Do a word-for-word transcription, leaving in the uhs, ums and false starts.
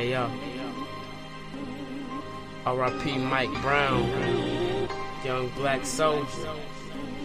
Hey yo, R I P Mike Brown, Young Black Soldier.